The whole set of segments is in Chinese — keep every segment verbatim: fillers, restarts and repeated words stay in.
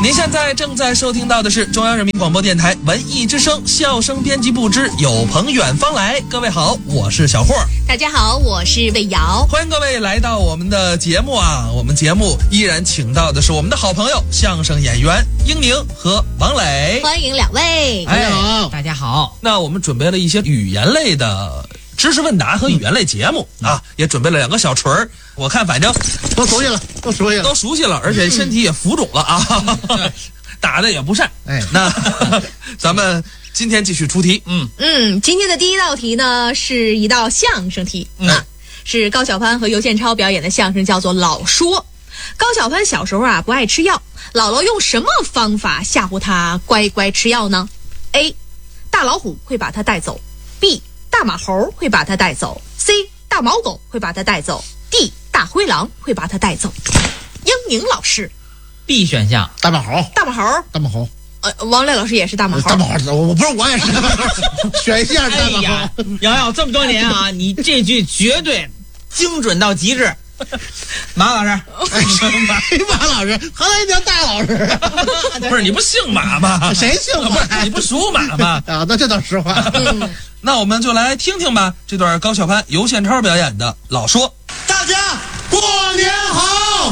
您现在正在收听到的是中央人民广播电台文艺之声笑声编辑部之有朋远方来。各位好，我是小霍。 大家好，我是魏瑶。 欢迎各位来到我们的节目啊！我们节目依然请到的是我们的好朋友相声演员英宁和王磊。 欢迎两位。 哎， 好，大家好。 那我们准备了一些语言类的知识问答和语言类节目、嗯、啊，也准备了两个小锤儿。我看反正都熟悉了，都熟悉了， 都熟悉了，而且身体也浮肿了啊，嗯、打的也不善。哎，那咱们今天继续出题。 嗯嗯，今天的第一道题呢是一道相声题、嗯、啊，是高晓攀和尤宪超表演的相声，叫做《老说》。高晓攀小时候啊不爱吃药，姥姥用什么方法吓唬他乖乖吃药呢 ？A. 大老虎会把他带走 ；B. 大马猴会把他带走 ；C. 大毛狗会把他带走 ；D. 大灰狼会把他带走。英宁老师 ，B 选项，大马猴， 大马猴， 大马猴。 呃，王磊老师也是大马猴， 大马猴，我不是我也是大马猴，选一下大马猴。哎、瑶瑶这么多年啊，你这句绝对精准到极致。马老师，哎，马老师，何来叫大老师？ 不是你不姓马吗？ 谁姓马？ 不是你不属马吗？ 啊，那这倒实话。 嗯， 那我们就来听听吧，这段高晓攀、尤宪超表演的《老说》。 大家过年好！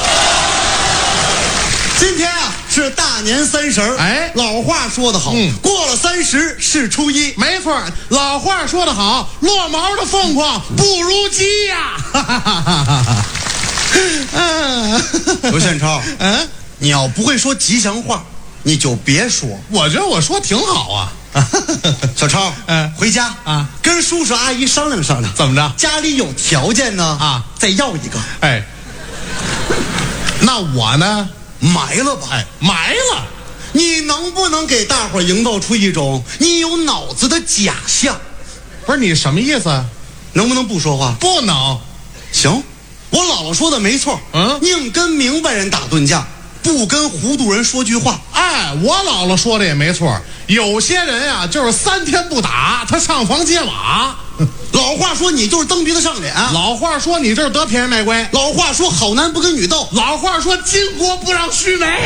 今天啊是大年三十儿， 哎， 老话说得好，嗯，过了三十是初一， 没错，老话说得好，落毛的凤凰不如鸡呀！哈哈哈哈哈！ 嗯，尤宪超，嗯，你要不会说吉祥话，你就别说。 我觉得我说挺好啊。 小超， 嗯， 回家啊，跟叔叔阿姨商量商量， 怎么着？ 家里有条件呢啊， 再要一个。 哎，那我呢？ 埋了吧， 哎，埋了。 你能不能给大伙营造出一种你有脑子的假象？ 不是你什么意思？ 能不能不说话？ 不能。 行，我姥姥说的没错， 嗯， 宁跟明白人打顿架，不跟糊涂人说句话。 哎，我姥姥说的也没错，有些人呀、啊，就是三天不打，他上房揭瓦。 老话说你就是蹬鼻子上脸， 老话说你就是得便宜卖乖， 老话说好男不跟女斗， 老话说巾帼不让须眉。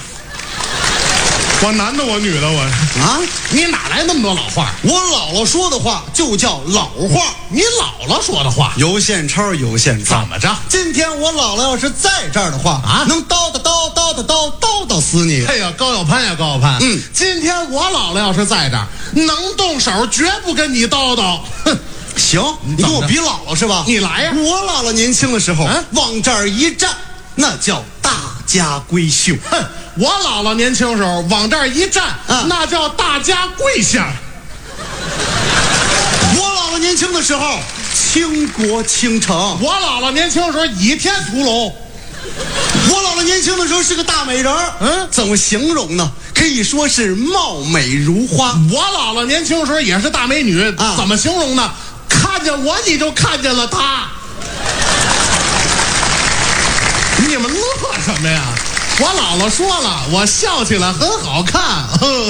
我男的我女的我啊， 你哪来那么多老话？ 我姥姥说的话就叫老话， 你姥姥说的话。 尤宪超，尤宪超， 怎么着？ 今天我姥姥要是在这儿的话啊，能叨叨叨叨叨叨叨叨死你！ 哎呀，高晓攀呀，高晓攀， 嗯， 今天我姥姥要是在这儿，能动手绝不跟你叨叨。哼。 行，你跟我比姥姥是吧？ 你来呀！ 我姥姥年轻的时候，嗯，往这儿一站，那叫大家闺秀。 哼，我姥姥年轻时候往这儿一站，啊，那叫大家跪下。 我姥姥年轻的时候，倾国倾城。 我姥姥年轻的时候倚天屠龙。 我姥姥年轻的时候是个大美人，嗯，怎么形容呢？可以说是貌美如花。 我姥姥年轻的时候也是大美女，啊，怎么形容呢？看见我你就看见了她。你们乐什么呀？我姥姥说了，我笑起来很好看。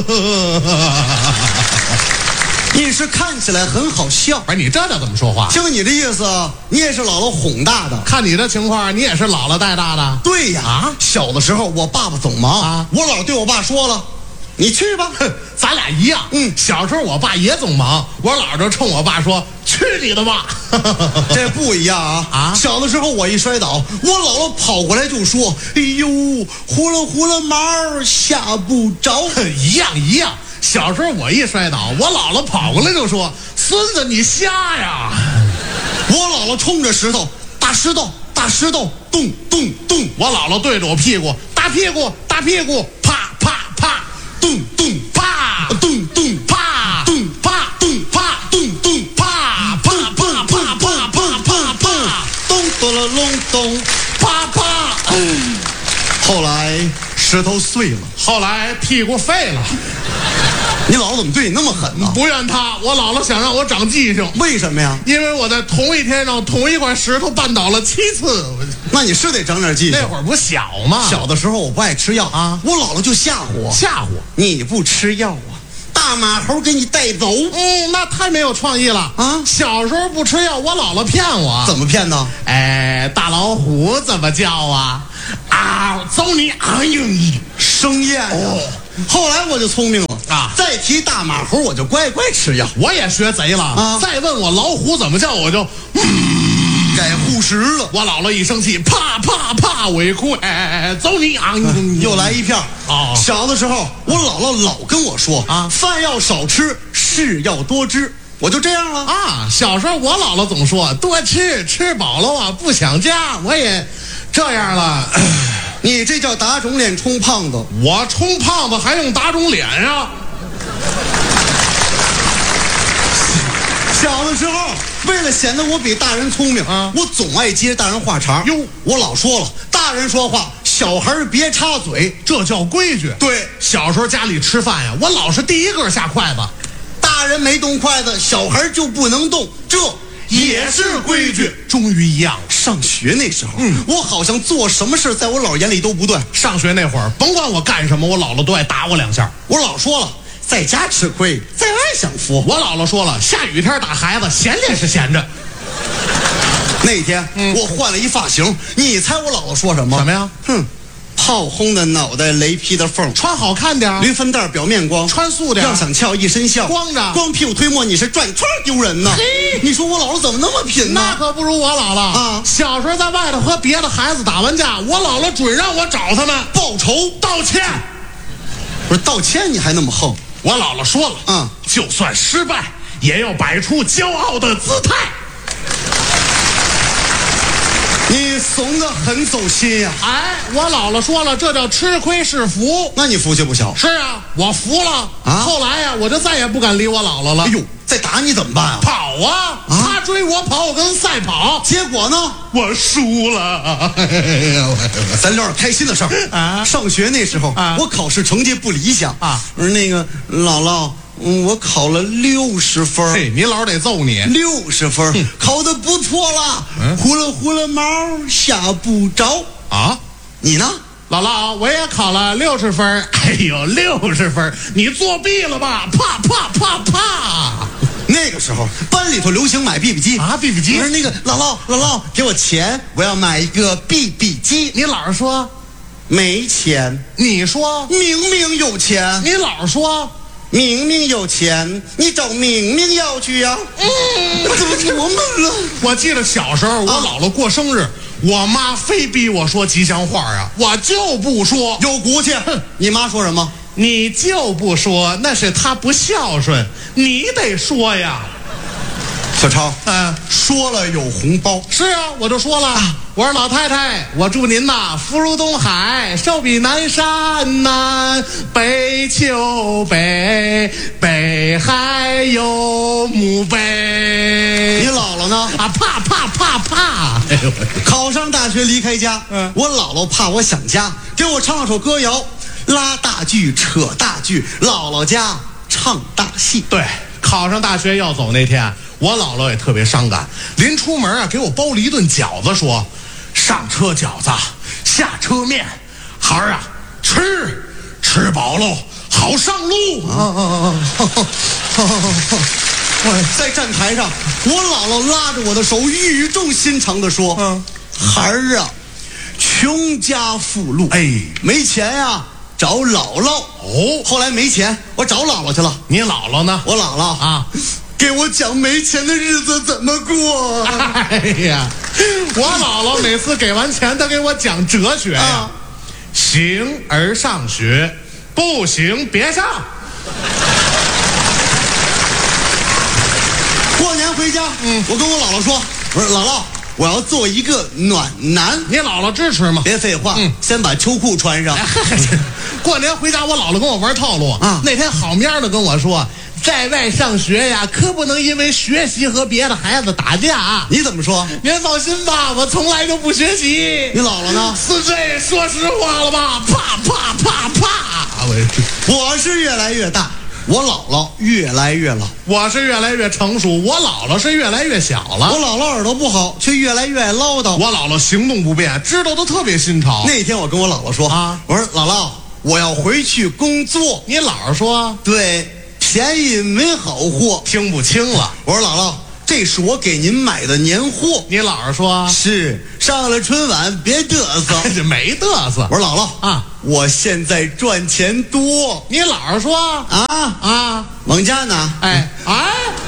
你是看起来很好笑， 不是你这叫怎么说话？ 听你的意思，你也是姥姥哄大的。 看你这情况，你也是姥姥带大的。 对呀，啊，小的时候我爸爸总忙啊， 我姥对我爸说了，你去吧。 咱俩一样， 嗯， 小时候我爸也总忙，我姥就冲我爸说：“去你的吧！” 这不一样啊！ 啊， 小的时候我一摔倒，我姥姥跑过来就说：“哎呦，呼啦呼啦毛吓不着。” 一样一样。小时候我一摔倒，我姥姥跑过来就说：“孙子，你瞎呀！” 我姥姥冲着石头，大石头，大石头，咚咚咚。 我姥姥对着我屁股，大屁股，大屁股，啪啪啪， 咚咚啪， 咚咚啪， 咚啪咚啪咚咚啪，砰砰砰砰砰砰砰，咚咚了隆咚， 啪啪。 后来石头碎了， 后来屁股废了。 你姥姥怎么对你那么狠呢？ 不怨他，我姥姥想让我长记性。 为什么呀？ 因为我在同一天让同一块石头绊倒了七次。 那你是得长点记性。 那会儿不小吗？ 小的时候我不爱吃药啊，我姥姥就吓唬我， 吓唬你不吃药啊，大马猴给你带走。 嗯，那太没有创意了啊！小时候不吃药，我姥姥骗我。 怎么骗呢？ 哎，大老虎怎么叫啊？啊，走你啊！呦你！ 生厌呀。哦，后来我就聪明了啊，再提大马猴我就乖乖吃药。 我也学贼了啊！再问我老虎怎么叫，我就嗯， 改护食了。 我姥姥一生气，啪啪啪，尾裤哎，走你啊！ 又来一片哦。 小的时候，我姥姥老跟我说啊，饭要少吃，事要多知。我就这样了啊！小时候我姥姥总说多吃，吃饱了啊不想家，我也这样了。 你这叫打肿脸充胖子， 我充胖子还用打肿脸呀？ 小的时候，为了显得我比大人聪明啊，我总爱接大人话茬。哟，我老说了，大人说话，小孩别插嘴， 这叫规矩。 对， 小时候家里吃饭呀，我老是第一个下筷子。 大人没动筷子，小孩就不能动，这也是规矩。 终于一样了。 上学那时候，嗯，我好像做什么事在我姥眼里都不对。 上学那会儿，甭管我干什么，我姥姥都爱打我两下。 我老说了，在家吃亏，在外享福。 我姥姥说了，下雨天打孩子，闲着是闲着。 那天，嗯，我换了一发型，你猜我姥姥说什么？ 什么呀？ 哼。炮轰的脑袋，雷劈的缝， 穿好看点， 驴粪蛋表面光， 穿素点， 要想翘一身笑， 光着光屁股推磨，你是转圈丢人呢。你说我姥姥怎么那么贫呢？ 那可不如我姥姥啊！小时候在外头和别的孩子打完架，我姥姥准让我找他们报仇道歉。 不是道歉你还那么横？ 我姥姥说了，嗯，就算失败，也要摆出骄傲的姿态。 你怂得很走心呀！ 哎，我姥姥说了，这叫吃亏是福。 那你福气不小。 是啊，我服了啊。后来呀、啊，我就再也不敢理我姥姥了。 哎呦，再打你怎么办啊？ 跑啊！啊他追我跑，我跟赛跑。 结果呢？ 我输了。 咱聊点开心的事儿啊。上学那时候，啊、我考试成绩不理想啊。我说那个姥姥。嗯，我考了六十分。 嘿，你姥得揍你。 六十分，考得不错了。嗯，呼了呼了毛，吓不着啊。 你呢， 姥姥？我也考了六十分。哎呦，六十分，你作弊了吧？啪啪啪啪。 那个时候班里头流行买 B B 机啊 ，B B 机。 我说那个姥姥，姥姥给我钱，我要买一个 B B 机。 你姥说没钱， 你说明明有钱。 你姥说。 明明有钱，你找明明要去呀、啊！嗯，我怎么琢磨了？ 我记得小时候，我姥姥过生日，啊、我妈非逼我说吉祥话啊，我就不说。 有骨气！哼，你妈说什么？ 你就不说，那是她不孝顺，你得说呀。 小超， 嗯， 说了有红包。 是啊，我就说了，啊、我说老太太，我祝您呐福如东海，寿比南山南，北秋北，北海有墓碑。 你姥姥呢？ 啊，怕怕怕怕！哎呦， 考上大学离开家，嗯，我姥姥怕我想家，给我唱首歌谣，拉大锯扯大锯，姥姥家唱大戏。 对。考上大学要走那天，我姥姥也特别伤感。临出门啊，给我包了一顿饺子，说：“上车饺子，下车面，孩儿啊，吃吃饱喽，好上路。”啊啊啊！ 在站台上，我姥姥拉着我的手，语重心长地说：“嗯，孩儿啊，穷家富路，哎，没钱呀。”找姥姥哦， 后来没钱，我找姥姥去了。 你姥姥呢？ 我姥姥啊，给我讲没钱的日子怎么过。 哎呀，我姥姥每次给完钱，她给我讲哲学呀。啊、行而上学，不行别上。 过年回家，嗯，我跟我姥姥说，我说姥姥。我要做一个暖男， 你姥姥支持吗？ 别废话，嗯，先把秋裤穿上。 过年回家，我姥姥跟我玩套路啊。那天好面的跟我说，在外上学呀，可不能因为学习和别的孩子打架啊。 你怎么说？ 您放心吧，我从来都不学习。 你姥姥呢？ 是这说实话了吧？啪啪啪啪！ 我是越来越大。我姥姥越来越老， 我是越来越成熟，我姥姥是越来越小了。 我姥姥耳朵不好，却越来越爱唠叨。 我姥姥行动不便，知道的特别新潮。 那天我跟我姥姥说啊，我说姥姥，我要回去工作。 你姥姥说， 对，便宜没好货。 听不清了。 我说姥姥，这是我给您买的年货。 你姥姥说， 是上了春晚别嘚瑟。 这没嘚瑟。 我说姥姥啊。 我现在赚钱多。 你老实说啊啊， 往家呢？ 哎哎，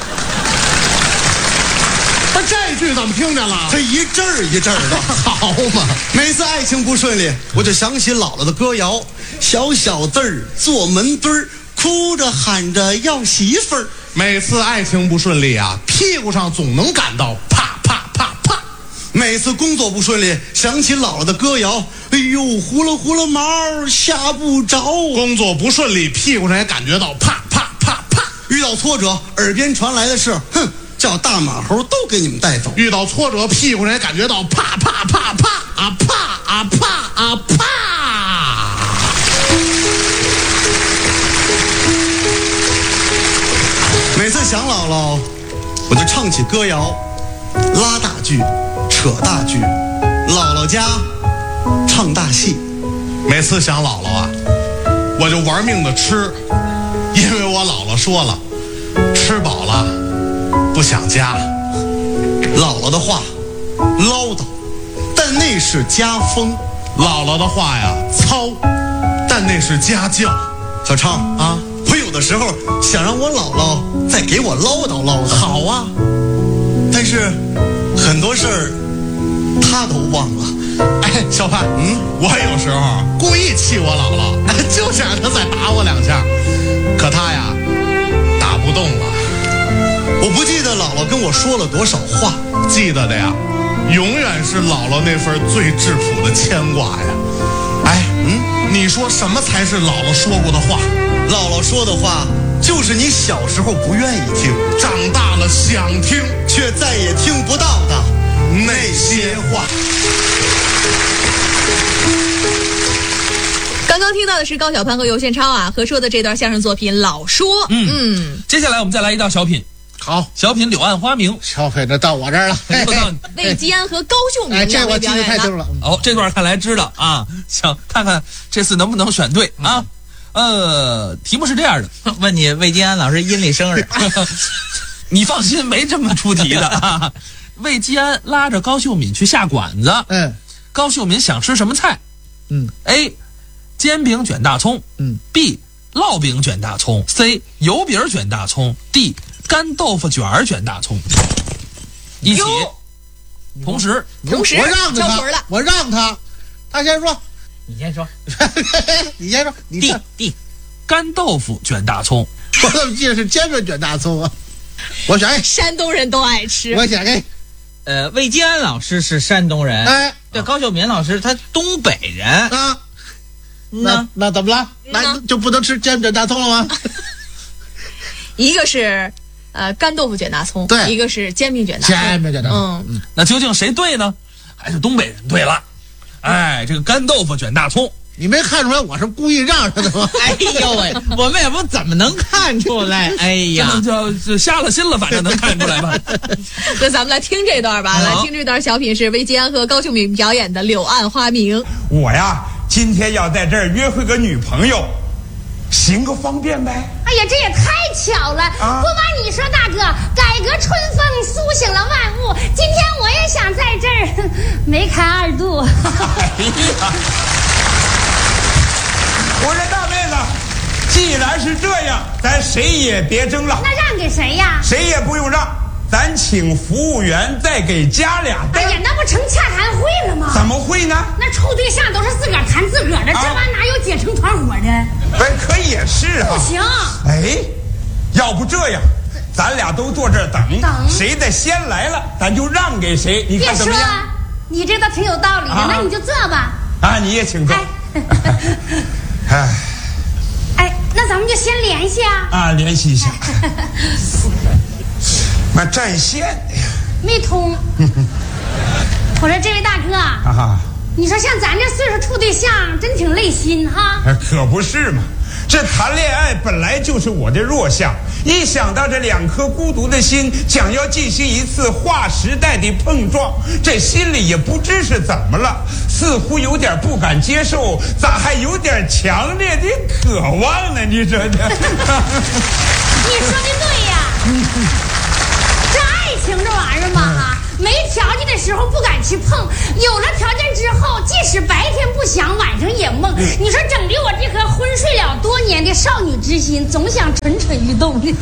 不是这句怎么听见了？ 这一阵儿一阵儿的， 好嘛！ 每次爱情不顺利，我就想起姥姥的歌谣：小小字儿坐门墩儿，哭着喊着要媳妇儿。 每次爱情不顺利啊，屁股上总能感到啪啪啪啪。 每次工作不顺利，想起姥姥的歌谣：哎呦，呼了呼了毛下不着。 工作不顺利，屁股上也感觉到啪啪啪啪。 遇到挫折，耳边传来的是：哼，叫大马猴都给你们带走。 遇到挫折，屁股上也感觉到啪啪啪啪啊啪啊啪啊啪。 每次想姥姥，我就唱起歌谣，拉大锯，扯大锯，姥姥家唱大戏。 每次想姥姥啊，我就玩命的吃，因为我姥姥说了，吃饱了不想家。 姥姥的话唠叨，但那是家风； 姥姥的话呀糙，但那是家教。 小昌啊，我有的时候想让我姥姥再给我唠叨唠叨。 好啊， 但是很多事儿她都忘了。 哎，小范，嗯，我有时候故意气我姥姥，就想让她再打我两下，可她呀打不动了。 我不记得姥姥跟我说了多少话， 记得的呀，永远是姥姥那份最质朴的牵挂呀。哎，嗯，你说什么才是姥姥说过的话？ 姥姥说的话就是你小时候不愿意听， 长大了想听， 却再也听不到的那些话。 刚刚听到的是高晓攀和尤宪超啊合说的这段相声作品《老说》。 嗯嗯， 接下来我们再来一道小品。 好， 小品《柳暗花明》。 小品这到我这儿了， 嘿嘿魏吉安和高秀敏哎， 两这我记位表演的。 得太清了。 哦，这段看来知道啊，想看看这次能不能选对啊？呃，题目是这样的， 问你魏金安老师阴历生日， 你放心，没这么出题的啊。魏基安拉着高秀敏去下馆子， 嗯， 高秀敏想吃什么菜？ 嗯 ，A. 煎饼卷大葱， 嗯 B. 烙饼卷大葱 ，C. 油饼卷大葱 ，D. 干豆腐卷儿卷大葱。一起，同时， 同时我让着他交腿了， 我让他，他先说， 你先说。 你先说，你 D 上 D， 干豆腐卷大葱。 我怎么记得是煎饼卷大葱啊？我选 A， 山东人都爱吃。 我选 A。 呃，魏金安老师是山东人， 哎， 对，高秀敏老师他东北人， 啊，那那那怎么了？那就不能吃煎饼卷大葱了吗？ 一个是呃干豆腐卷大葱， 对一个是煎饼卷大葱。 煎饼卷大葱。 嗯， 那究竟谁对呢？还是东北人对了？哎，这个干豆腐卷大葱。 你没看出来我是故意让他的吗？ 哎呦喂，我们也不怎么能看出来。哎呀， 这就就瞎了心了，反正能看出来吧。 那咱们来听这段吧， 好来听这段小品是魏吉安和高秀敏表演的《柳暗花明》。 我呀，今天要在这儿约会个女朋友，行个方便呗。 哎呀，这也太巧了！ 啊不瞒你说，大哥，改革春风苏醒了万物。今天我也想在这儿梅开二度。 哎呀，我说大妹子，既然是这样，咱谁也别争了， 那让给谁呀？ 谁也不用让，咱请服务员再给加俩单。 哎呀，那不成洽谈会了吗？ 怎么会呢？ 那处对象都是自个儿谈自个儿的，这玩意儿哪有结成团伙的？ 哎，可也是啊。 不行， 哎，要不这样，咱俩都坐这儿等， 等谁的先来了，咱就让给谁，你别说看怎么样？， 你这倒挺有道理的。 啊那你就坐吧。 啊，你也请坐。 哎， 哎， 哎，那咱们就先联系啊。 啊，联系一下。那占线没通。我说这位大哥， 啊， 你说像咱这岁数处对象，真挺累心哈。 可不是嘛。这谈恋爱本来就是我的弱项，一想到这两颗孤独的心将要进行一次划时代的碰撞，这心里也不知是怎么了，似乎有点不敢接受，咋还有点强烈的渴望呢？你说这？ 你说的对呀。这爱情这玩意儿嘛，哈， 没条件的时候不敢去碰，有了条件之后，即使白天不想，晚上也梦。你说整的我这颗昏睡了多年的少女之心，总想蠢蠢欲动。你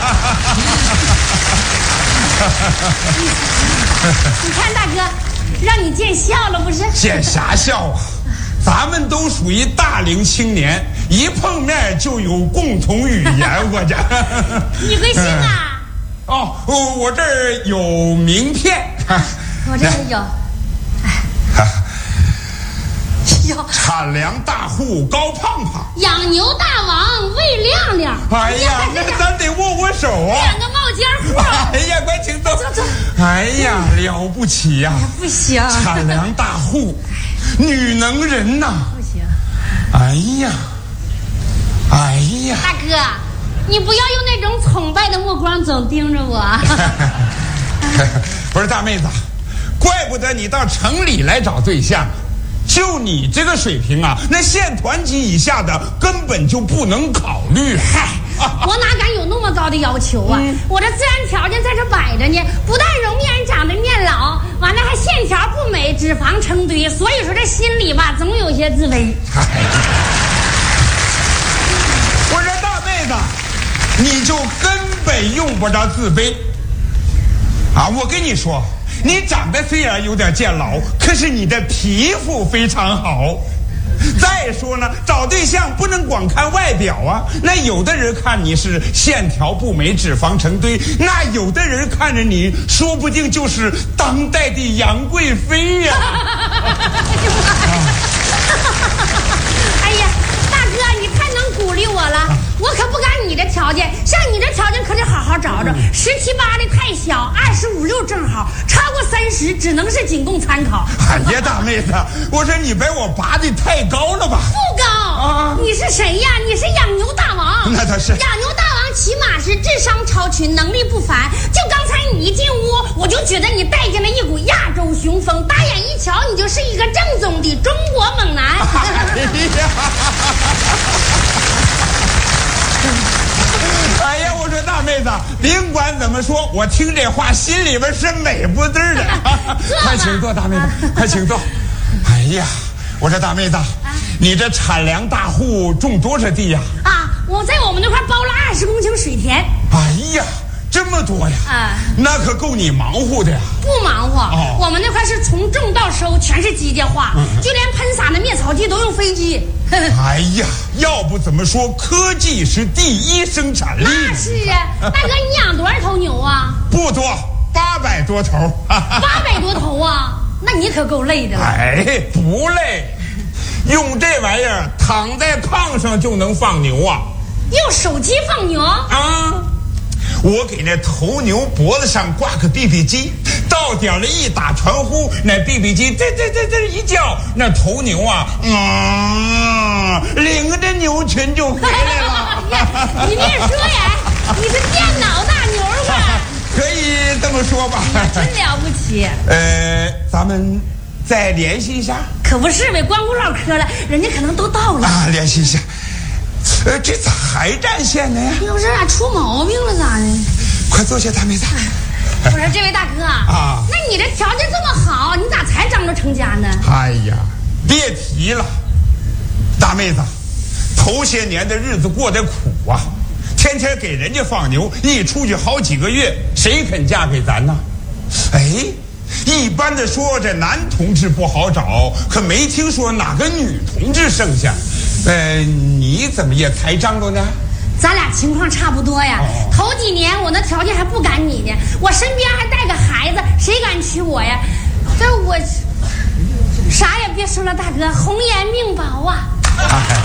看大哥，让你见笑了不是？ 见啥笑啊？咱们都属于大龄青年，一碰面就有共同语言。我这， 你贵姓啊？ 哦，我这儿有名片。 我这儿有。有产粮大户高胖胖， 养牛大王魏亮亮。 哎呀，那咱得握握手啊！ 两个冒尖户。 哎呀，快请坐。 走走。 哎呀，了不起呀！ 不行。 产粮大户，女能人呐。 不行。 哎呀，哎呀， 大哥，你不要用那种崇拜的目光总盯着我。 不是大妹子，怪不得你到城里来找对象。就你这个水平啊，那县团级以下的根本就不能考虑。 嗨，我哪敢有那么高的要求啊？嗯、我这自然条件在这摆着呢，不但容面长得面老，完了还线条不美，脂肪成堆，所以说这心里吧总有些自卑。 我说大妹子，你就根本用不着自卑啊！我跟你说。你长得虽然有点见老，可是你的皮肤非常好。再说呢，找对象不能光看外表啊。那有的人看你是线条不美，脂肪成堆；那有的人看着你，说不定就是当代的杨贵妃呀、 啊。哎呀，大哥，你太能鼓励我了。我可不赶你这条件，像你这条件可得好好找找。十七八的太小，二十五六正好，超过三十只能是仅供参考。 哎呀，大妹子，我说你把我拔的太高了吧？ 不高啊！你是谁呀？你是养牛大王。 那倒是。 养牛大王起码是智商超群，能力不凡。就刚才你一进屋，我就觉得你带进了一股亚洲雄风，大眼一瞧，你就是一个正宗的中国猛男。哎呀！ 哎呀，我说大妹子，甭管怎么说，我听这话心里边是美不滋的。快请坐，大妹子，快请坐。哎呀，我说大妹子，啊、你这产粮大户种多少地呀？ 啊，我在我们那块包了二十公顷水田。 哎呀，这么多呀！啊，那可够你忙活的呀。 不忙活，哦、我们那块是从种到收全是机械化，嗯、就连喷洒的灭草剂都用飞机。 哎呀，要不怎么说科技是第一生产力？ 那是啊，大哥，你养多少头牛啊？ 不多，八百多头。 八百多头啊？那你可够累的了。 哎，不累，用这玩意儿躺在炕上就能放牛啊。 用手机放牛啊？我给那头牛脖子上挂个 B B 机，到点了一打传呼，那 B B 机这这这这一叫，那头牛啊，啊、嗯，领着牛群就回来了。 你别说呀，你是电脑大牛吧？ 可以这么说吧。 真了不起。 呃，咱们再联系一下。 可不是呗，光顾唠嗑了，人家可能都到了啊，联系一下。呃，这咋还占线呢呀？ 要是咋出毛病了咋的？ 快坐下，大妹子。 我说这位大哥啊，那你这条件这么好，你咋才张罗成家呢？ 哎呀，别提了，大妹子，头些年的日子过得苦啊，天天给人家放牛，一出去好几个月，谁肯嫁给咱呢？哎，一般的说这男同志不好找，可没听说哪个女同志剩下。呃，你怎么也才张罗呢？ 咱俩情况差不多呀。哦、头几年我那条件还不赶你呢，我身边还带个孩子，谁敢娶我呀？这我啥也别说了，大哥，红颜命薄啊！哎、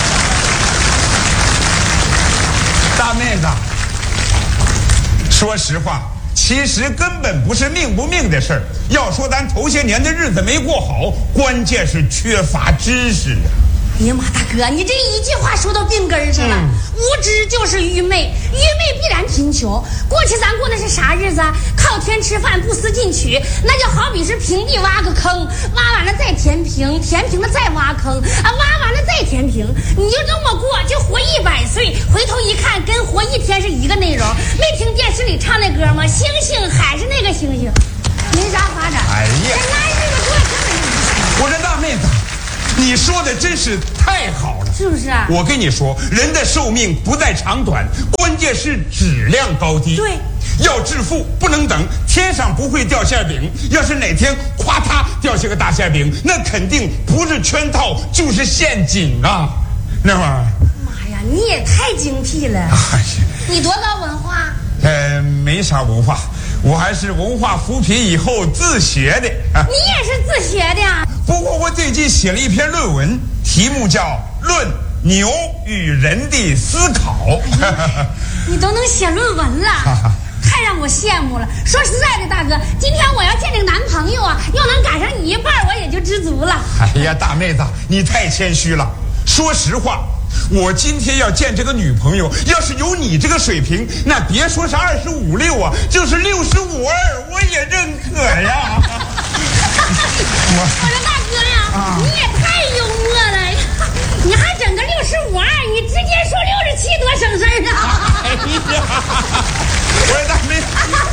大妹子，说实话，其实根本不是命不命的事儿。要说咱头些年的日子没过好，关键是缺乏知识啊。 哎呀妈，大哥，你这一句话说到病根上了。嗯、无知就是愚昧，愚昧必然贫穷。过去咱过的是啥日子啊？靠天吃饭，不思进取，那就好比是平地挖个坑，挖完了再填平，填平了再挖坑，啊，挖完了再填平，你就这么过，就活一百岁。回头一看，跟活一天是一个内容。没听电视里唱那歌吗？星星还是那个星星。 没啥发展。 哎呀， 这男日子过得根本就不行， 我说大妹子，你说的真是太好了。 是不是啊？ 我跟你说，人的寿命不在长短，关键是质量高低。 对， 要致富不能等，天上不会掉馅饼。要是哪天夸嚓掉下个大馅饼，那肯定不是圈套就是陷阱啊！那玩意儿， 妈呀，你也太精辟了！ 哎呀， 你多高文化？ 呃，没啥文化，我还是文化扶贫以后自学的啊。 你也是自学的呀？ 不过我最近写了一篇论文，题目叫《论牛与人的思考》。 你都能写论文了，太让我羡慕了。说实在的，大哥，今天我要见这个男朋友啊，要能赶上你一半，我也就知足了。 哎呀，大妹子，你太谦虚了。说实话，我今天要见这个女朋友，要是有你这个水平，那别说是二十五六啊，就是六十五二，我也认可呀。 我说大哥呀，啊、你也太幽默了，你还整个六十五二，你直接说六十七多省事儿啊！ 哎呀，我说大妹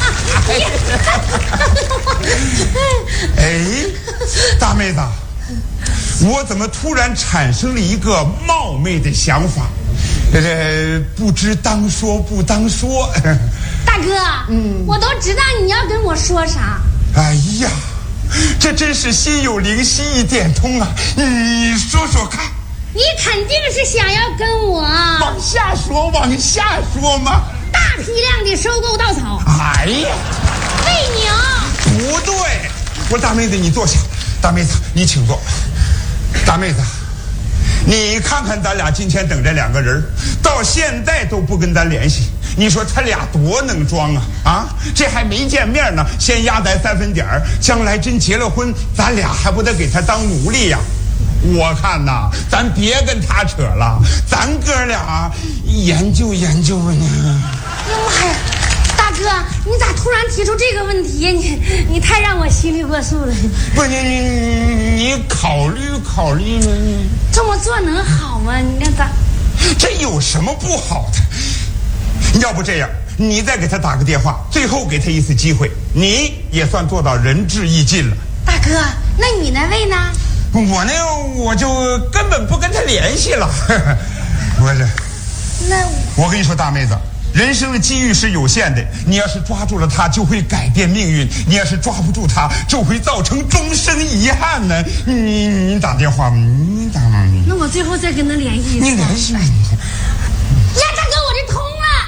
子，哎，大妹子，我怎么突然产生了一个冒昧的想法？这、呃、不知当说不当说。 大哥，嗯，我都知道你要跟我说啥。 哎呀，这真是心有灵犀一点通啊！你说说看。 你肯定是想要跟我往下说，往下说嘛。 大批量的收购稻草。 哎呀， 喂牛。 不对，我说大妹子你坐下，大妹子你请坐。大妹子，你看看咱俩今天等这两个人，到现在都不跟咱联系，你说他俩多能装啊！啊，这还没见面呢，先压咱三分点儿，将来真结了婚，咱俩还不得给他当奴隶呀？我看呐，咱别跟他扯了，咱哥俩研究研究呢。 哎呀妈呀，大哥，你咋突然提出这个问题？你你太让我心里过数了。 不是你你你考虑考虑呢？ 这么做能好吗？你看咋？ 这有什么不好的？要不这样，你再给他打个电话，最后给他一次机会，你也算做到仁至义尽了。 大哥，那你那位呢？ 我呢，我就根本不跟他联系了。我这， 那我跟你说，大妹子，人生的机遇是有限的，你要是抓住了他，就会改变命运；你要是抓不住他，就会造成终生遗憾呢。你你打电话，你打吗？ 那我最后再跟他联系一次。 你联系吧。 呀，大哥，我这通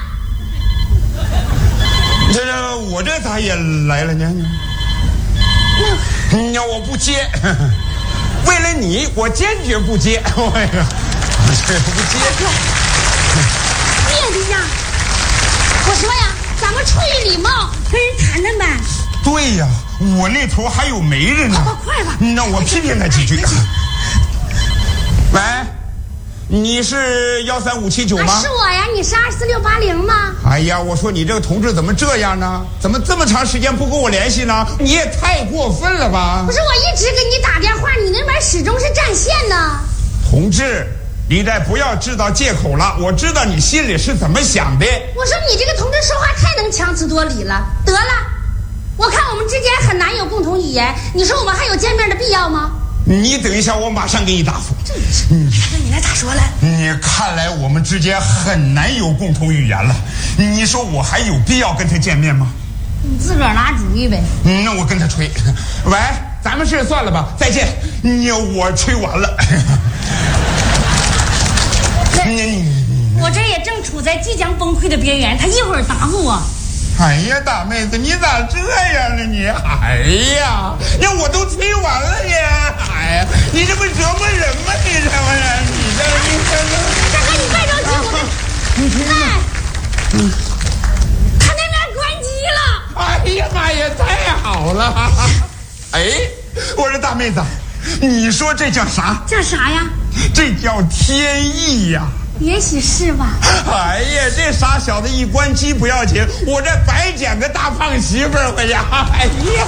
了。 这这，我这咋也来了呢？ 那你要我不接。为了你，我坚决不接。我我这不接。 别的呀，我说呀，咱们出于礼貌跟人谈谈呗。 对呀，我那头还有媒人呢。 快快吧， 那我批评他几句。喂，你是幺三五七九吗？ 啊，是我呀，你是二四六八零吗？ 哎呀，我说你这个同志怎么这样呢？怎么这么长时间不跟我联系呢？你也太过分了吧！ 不是，我一直给你打电话，你那边始终是占线呢。 同志，你再不要制造借口了，我知道你心里是怎么想的。 我说你这个同志说话太能强词夺理了。得了，我看我们之间很难有共同语言，你说我们还有见面的必要吗？ 你等一下，我马上给你答复。 这是，那你来咋说了？ 你看来我们之间很难有共同语言了。你说我还有必要跟他见面吗？ 你自个儿拿主意呗。 嗯，那我跟他吹。喂，咱们事算了吧，再见。你我吹完了。你你我这也正处在即将崩溃的边缘，他一会儿答复我。 哎呀，大妹子，你咋这样呢你？哎呀，那我都吹完了呢。哎呀，你这不折磨人吗？你这玩意儿，你这你这这。 大哥，你别着急，我这。哎，嗯，他那边关机了。 哎呀妈呀，太好了！哎，我说大妹子，你说这叫啥？ 叫啥呀？ 这叫天意呀。 也许是吧。 哎呀，这傻小子一关机不要紧，我这白捡个大胖媳妇儿回家。哎呀，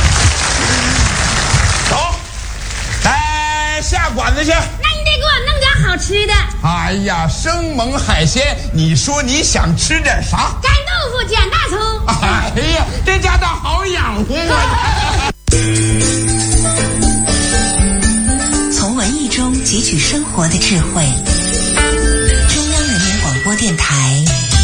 走，来下馆子去。 那你得给我弄点好吃的。 哎呀，生猛海鲜，你说你想吃点啥？ 干豆腐卷大葱。 哎呀，这家的好养活我。 从文艺中汲取生活的智慧。中央人民广播电台。